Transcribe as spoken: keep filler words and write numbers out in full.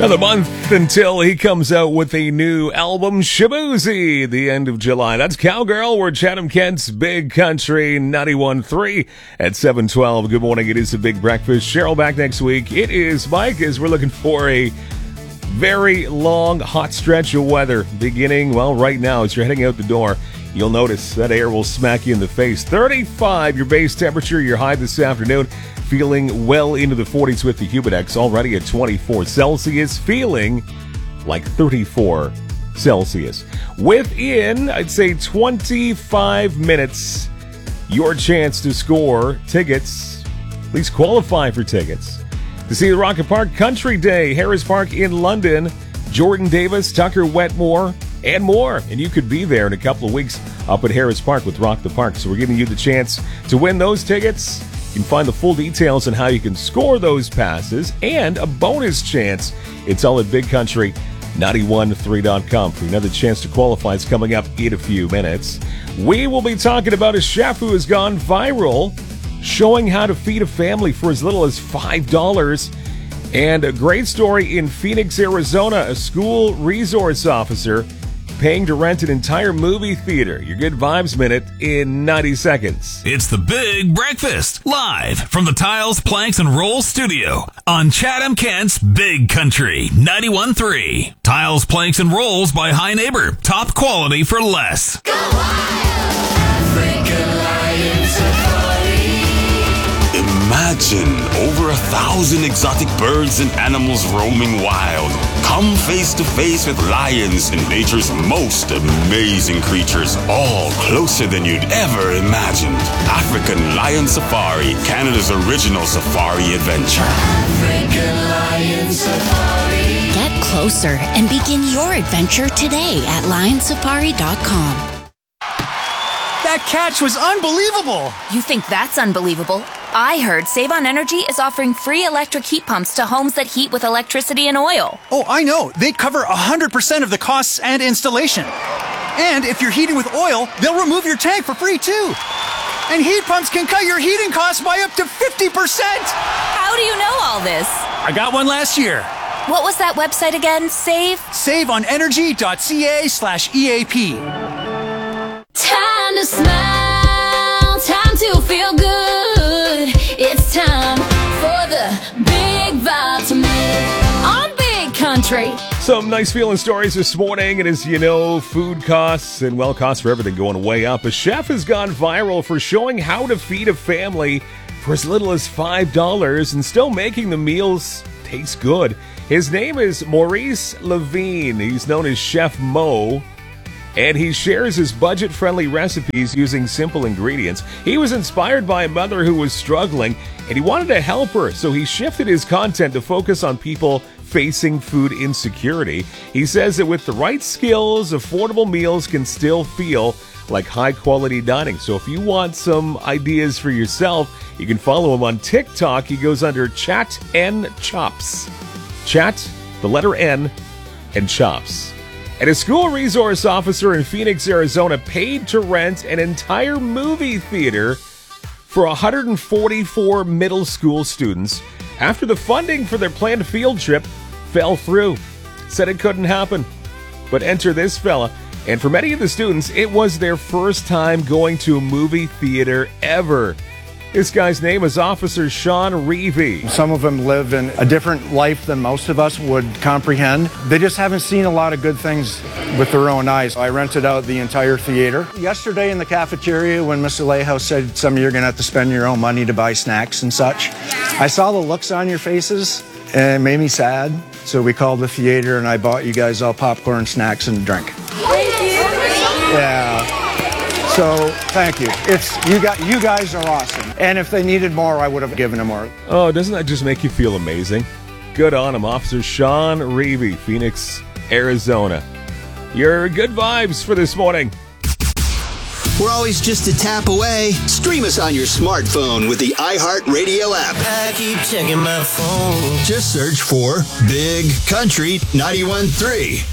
Another month until he comes out with a new album, Shaboozey, the end of July. That's Cowgirl. We're Chatham Kent's Big Country ninety-one point three at seven twelve. Good morning. It is a big breakfast. Cheryl back next week. It is Mike as we're looking for a very long, hot stretch of weather beginning, well, right now as you're heading out the door. You'll notice that air will smack you in the face. thirty-five, your base temperature, your high this afternoon. Feeling well into the forties with the Humidex, already at twenty-four Celsius. Feeling like thirty-four Celsius. Within, I'd say, twenty-five minutes, your chance to score tickets, at least qualify for tickets, to see the Rocket Park Country Day, Harris Park in London, Jordan Davis, Tucker Wetmore, and more. And you could be there in a couple of weeks up at Harris Park with Rock the Park. So we're giving you the chance to win those tickets. You can find the full details on how you can score those passes and a bonus chance. It's all at big country ninety-one point three dot com. For another chance to qualify, it's coming up in a few minutes. We will be talking about a chef who has gone viral, showing how to feed a family for as little as five dollars. And a great story in Phoenix, Arizona, a school resource officer paying to rent an entire movie theater. Your Good Vibes Minute in ninety seconds. It's the Big Breakfast, live from the Tiles, Planks, and Rolls studio on Chatham Kent's Big Country ninety-one point three. Tiles, Planks, and Rolls by High Neighbor. Top quality for less. Go wild! African Lion Safari. Imagine over a thousand exotic birds and animals roaming wild. Come face to face with lions and nature's most amazing creatures, all closer than you'd ever imagined. African Lion Safari, Canada's original safari adventure. African Lion Safari. Get closer and begin your adventure today at lion safari dot com. That catch was unbelievable! You think that's unbelievable? I heard Save on Energy is offering free electric heat pumps to homes that heat with electricity and oil. Oh, I know. They cover one hundred percent of the costs and installation. And if you're heating with oil, they'll remove your tank for free too. And heat pumps can cut your heating costs by up to fifty percent! How do you know all this? I got one last year. What was that website again? Save? save on energy dot c a slash E A P. Time to smile, time to feel good. It's time for the Big Vibes Minute on Big Country. Some nice feeling stories this morning. And as you know, food costs and, well, costs for everything going way up. A chef has gone viral for showing how to feed a family for as little as five dollars and still making the meals taste good. His name is Maurice Levine. He's known as Chef Mo. And he shares his budget-friendly recipes using simple ingredients. He was inspired by a mother who was struggling, and he wanted to help her, so he shifted his content to focus on people facing food insecurity. He says that with the right skills, affordable meals can still feel like high-quality dining. So if you want some ideas for yourself, you can follow him on TikTok. He goes under Chat N Chops. Chat, the letter N, and Chops. And a school resource officer in Phoenix, Arizona, paid to rent an entire movie theater for one hundred forty-four middle school students after the funding for their planned field trip fell through. Said it couldn't happen. But enter this fella. And for many of the students, it was their first time going to a movie theater ever. This guy's name is Officer Sean Reevy. Some of them live in a different life than most of us would comprehend. They just haven't seen a lot of good things with their own eyes. I rented out the entire theater. Yesterday in the cafeteria, when Mister Layhouse said some of you are going to have to spend your own money to buy snacks and such, I saw the looks on your faces and it made me sad. So we called the theater and I bought you guys all popcorn, snacks, and a drink. Thank you. Yeah. So, thank you. It's you got you guys are awesome. And if they needed more, I would have given them more. Oh, doesn't that just make you feel amazing? Good on him, Officer Sean Reevy, Phoenix, Arizona. Your good vibes for this morning. We're always just a tap away. Stream us on your smartphone with the iHeartRadio app. I keep checking my phone. Just search for Big Country ninety-one point three.